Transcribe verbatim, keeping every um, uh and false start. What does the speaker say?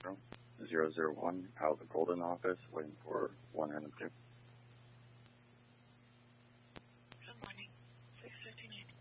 zero zero one out of the Golden office, waiting for one random two. Good morning. six fifty-nine.